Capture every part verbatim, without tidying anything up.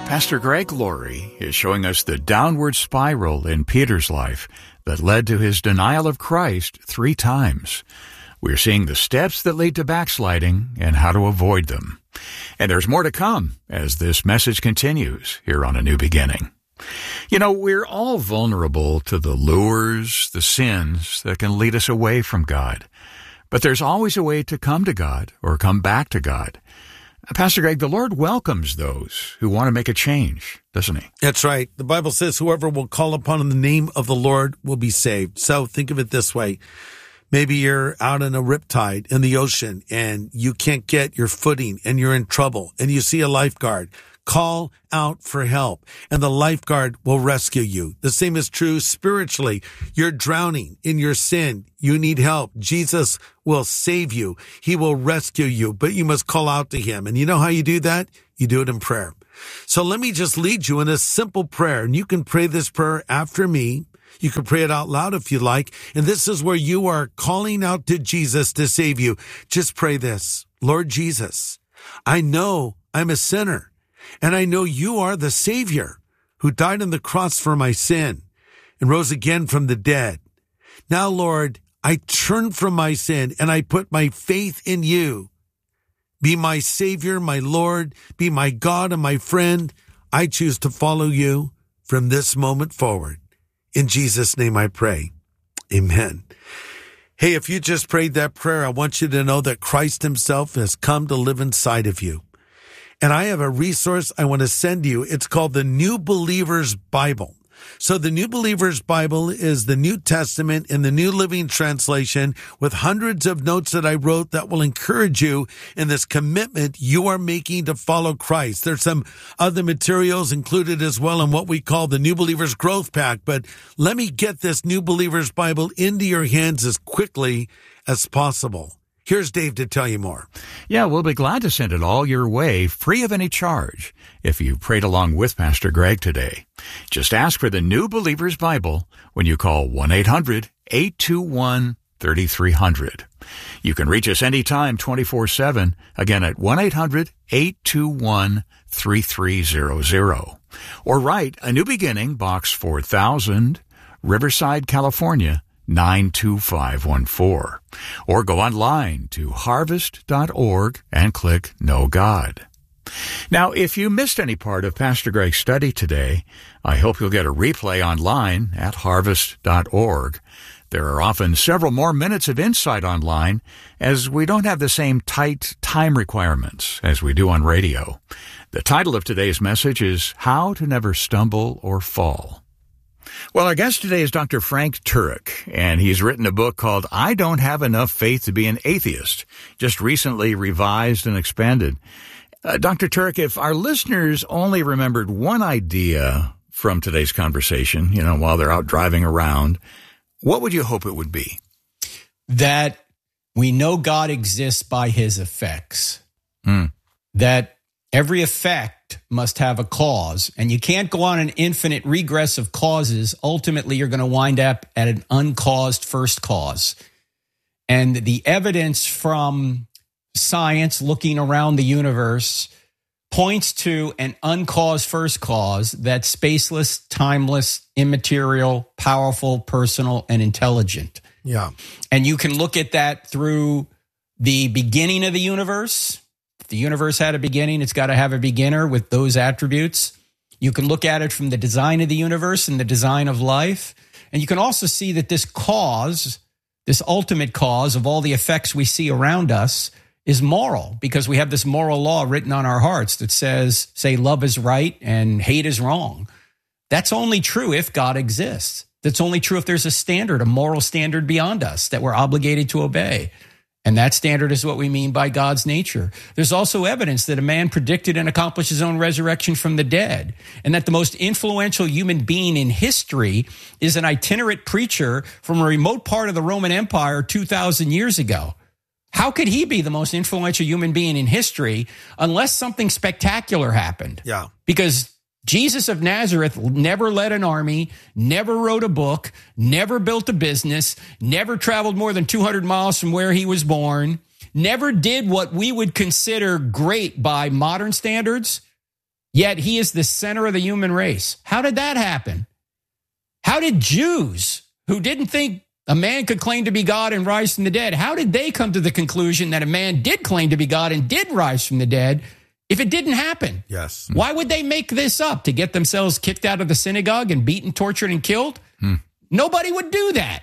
Pastor Greg Laurie is showing us the downward spiral in Peter's life that led to his denial of Christ three times. We're seeing the steps that lead to backsliding and how to avoid them. And there's more to come as this message continues here on A New Beginning. You know, we're all vulnerable to the lures, the sins that can lead us away from God. But there's always a way to come to God or come back to God. Pastor Greg, the Lord welcomes those who want to make a change, doesn't he? That's right. The Bible says whoever will call upon the name of the Lord will be saved. So think of it this way. Maybe you're out in a riptide in the ocean and you can't get your footing and you're in trouble and you see a lifeguard. Call out for help and the lifeguard will rescue you. The same is true spiritually. You're drowning in your sin. You need help. Jesus will save you. He will rescue you, but you must call out to him. And you know how you do that? You do it in prayer. So let me just lead you in a simple prayer, and you can pray this prayer after me. You can pray it out loud if you like. And this is where you are calling out to Jesus to save you. Just pray this. Lord Jesus, I know I'm a sinner, and I know you are the Savior who died on the cross for my sin and rose again from the dead. Now, Lord, I turn from my sin and I put my faith in you. Be my Savior, my Lord, be my God and my friend. I choose to follow you from this moment forward. In Jesus' name I pray. Amen. Hey, if you just prayed that prayer, I want you to know that Christ himself has come to live inside of you. And I have a resource I want to send you. It's called the New Believer's Bible. So the New Believer's Bible is the New Testament in the New Living Translation with hundreds of notes that I wrote that will encourage you in this commitment you are making to follow Christ. There's some other materials included as well in what we call the New Believer's Growth Pack. But let me get this New Believer's Bible into your hands as quickly as possible. Here's Dave to tell you more. Yeah, we'll be glad to send it all your way, free of any charge, if you prayed along with Pastor Greg today. Just ask for the New Believer's Bible when you call one eight hundred eight two one three three zero zero. You can reach us anytime, twenty-four seven, again at one eight hundred eight two one three three zero zero. Or write A New Beginning, Box four thousand, Riverside, California, nine two five one four. Or go online to harvest dot org and click Know God. Now, if you missed any part of Pastor Greg's study today, I hope you'll get a replay online at harvest dot org. There are often several more minutes of insight online, as we don't have the same tight time requirements as we do on radio. The title of today's message is How to Never Stumble or Fall. Well, our guest today is Doctor Frank Turek, and he's written a book called I Don't Have Enough Faith to Be an Atheist, just recently revised and expanded. Uh, Doctor Turek, if our listeners only remembered one idea from today's conversation, you know, while they're out driving around, what would you hope it would be? That we know God exists by his effects. Mm. That every effect must have a cause, and you can't go on an infinite regress of causes. Ultimately, you're going to wind up at an uncaused first cause. And the evidence from science looking around the universe points to an uncaused first cause that's spaceless, timeless, immaterial, powerful, personal, and intelligent. Yeah. And you can look at that through the beginning of the universe. If the universe had a beginning, it's got to have a beginner with those attributes. You can look at it from the design of the universe and the design of life. And you can also see that this cause, this ultimate cause of all the effects we see around us, is moral, because we have this moral law written on our hearts that says, say, love is right and hate is wrong. That's only true if God exists. That's only true if there's a standard, a moral standard beyond us that we're obligated to obey. And that standard is what we mean by God's nature. There's also evidence that a man predicted and accomplished his own resurrection from the dead, and that the most influential human being in history is an itinerant preacher from a remote part of the Roman Empire two thousand years ago. How could he be the most influential human being in history unless something spectacular happened? Yeah. Because Jesus of Nazareth never led an army, never wrote a book, never built a business, never traveled more than two hundred miles from where he was born, never did what we would consider great by modern standards. yet he is the center of the human race. How did that happen? How did Jews who didn't think a man could claim to be God and rise from the dead, how did they come to the conclusion that a man did claim to be God and did rise from the dead if it didn't happen? Yes. Why would they make this up to get themselves kicked out of the synagogue and beaten, tortured, and killed? Hmm. Nobody would do that.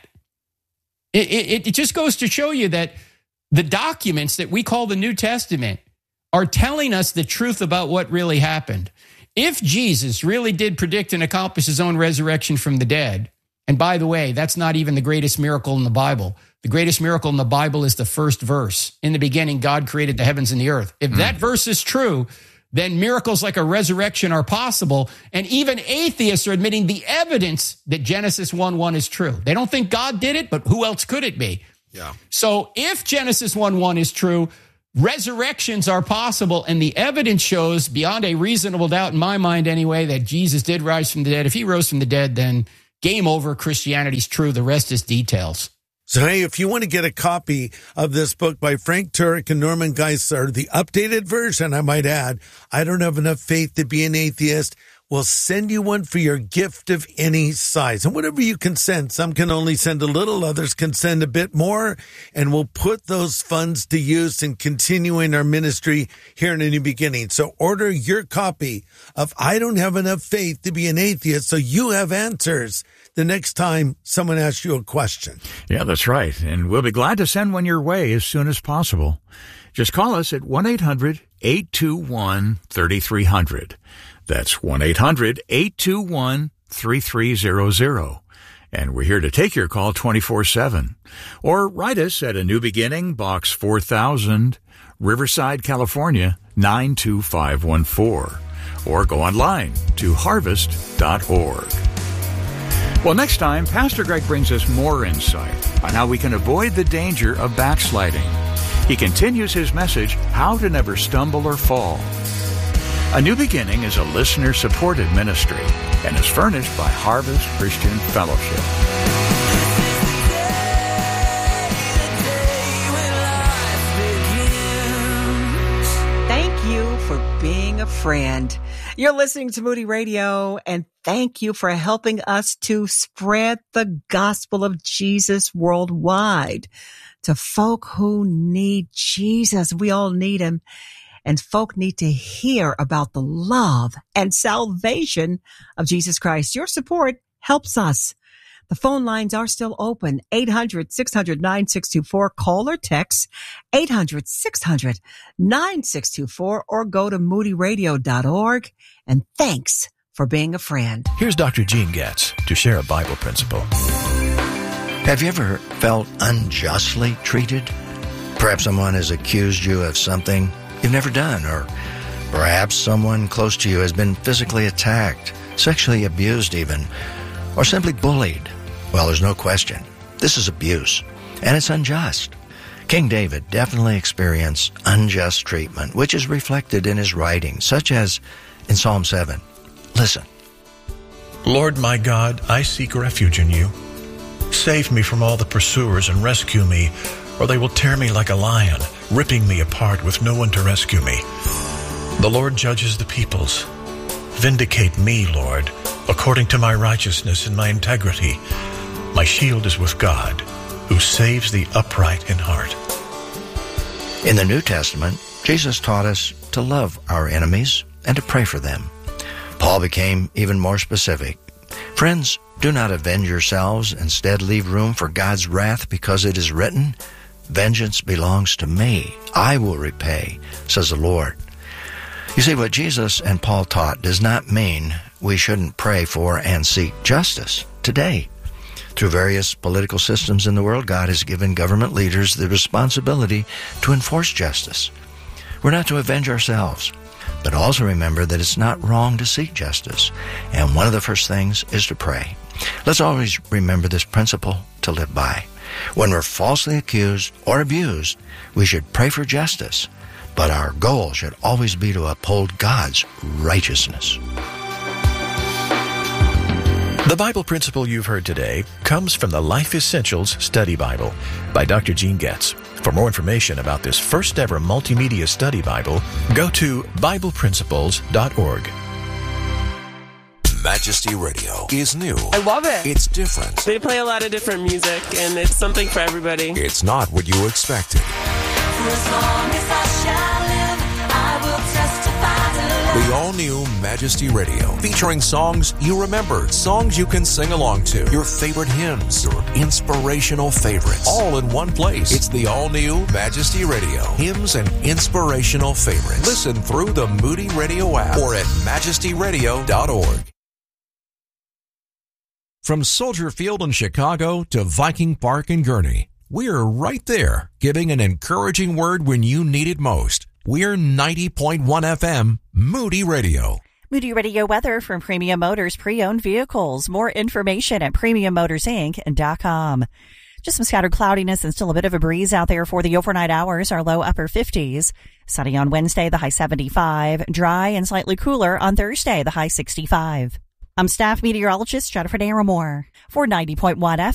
It, it, it just goes to show you that the documents that we call the New Testament are telling us the truth about what really happened. If Jesus really did predict and accomplish his own resurrection from the dead, and by the way, that's not even the greatest miracle in the Bible. The greatest miracle in the Bible is the first verse. In the beginning, God created the heavens and the earth. If mm. that verse is true, then miracles like a resurrection are possible. And even atheists are admitting the evidence that Genesis one one is true. They don't think God did it, but who else could it be? Yeah. So if Genesis one one is true, resurrections are possible, and the evidence shows, beyond a reasonable doubt in my mind anyway, that Jesus did rise from the dead. If he rose from the dead, then game over. Christianity's true. The rest is details. So, hey, if you want to get a copy of this book by Frank Turek and Norman Geisler, the updated version, I might add, I Don't Have Enough Faith to Be an Atheist, we'll send you one for your gift of any size. And whatever you can send, some can only send a little, others can send a bit more, and we'll put those funds to use in continuing our ministry here in a new beginning. So order your copy of I Don't Have Enough Faith to Be an Atheist so you have answers the next time someone asks you a question. Yeah, that's right. And we'll be glad to send one your way as soon as possible. Just call us at one eight hundred eight two one three three zero zero. That's one eight hundred eight two one three three zero zero. And we're here to take your call twenty-four seven. Or write us at A New Beginning, Box four thousand, Riverside, California, nine two five one four. Or go online to harvest dot org. Well, next time, Pastor Greg brings us more insight on how we can avoid the danger of backsliding. He continues his message, How to Never Stumble or Fall. A New Beginning is a listener-supported ministry and is furnished by Harvest Christian Fellowship. Thank you for being a friend. You're listening to Moody Radio, and thank you for helping us to spread the gospel of Jesus worldwide to folk who need Jesus. We all need him. And folk need to hear about the love and salvation of Jesus Christ. Your support helps us. The phone lines are still open. eight hundred six hundred nine six two four. Call or text eight hundred six hundred nine six two four or go to moody radio dot org. And thanks for being a friend. Here's Doctor Gene Getz to share a Bible principle. Have you ever felt unjustly treated? Perhaps someone has accused you of something you've never done, or perhaps someone close to you has been physically attacked, sexually abused even, or simply bullied. Well, there's no question. This is abuse, and it's unjust. King David definitely experienced unjust treatment, which is reflected in his writings, such as in Psalm seven. Listen. Lord my God, I seek refuge in you. Save me from all the pursuers and rescue me, or they will tear me like a lion, ripping me apart with no one to rescue me. The Lord judges the peoples. Vindicate me, Lord, according to my righteousness and my integrity. My shield is with God, who saves the upright in heart. In the New Testament, Jesus taught us to love our enemies and to pray for them. Paul became even more specific. Friends, do not avenge yourselves. Instead, leave room for God's wrath, because it is written, Vengeance belongs to me. I will repay, says the Lord. You see, what Jesus and Paul taught does not mean we shouldn't pray for and seek justice today. Through various political systems in the world, God has given government leaders the responsibility to enforce justice. We're not to avenge ourselves, but also remember that it's not wrong to seek justice. And one of the first things is to pray. Let's always remember this principle to live by. When we're falsely accused or abused, we should pray for justice, but our goal should always be to uphold God's righteousness. The Bible principle you've heard today comes from the Life Essentials Study Bible by Doctor Gene Getz. For more information about this first ever multimedia study Bible, go to Bible Principles dot org. Majesty Radio is new. I love it. It's different. They play a lot of different music, and it's something for everybody. It's not what you expected. For as long as I shall live, I will testify to love. The all-new Majesty Radio, featuring songs you remember, songs you can sing along to, your favorite hymns, your inspirational favorites, all in one place. It's the all-new Majesty Radio, hymns and inspirational favorites. Listen through the Moody Radio app or at majesty radio dot org. From Soldier Field in Chicago to Viking Park in Gurnee, we're right there, giving an encouraging word when you need it most. We're ninety point one F M, Moody Radio. Moody Radio weather from Premium Motors Pre-Owned Vehicles. More information at premium motors inc dot com. Just some scattered cloudiness and still a bit of a breeze out there for the overnight hours. Our low upper fifties. Sunny on Wednesday, the high seventy-five. Dry and slightly cooler on Thursday, the high sixty-five. I'm staff meteorologist Jennifer Naramore for ninety point one F M.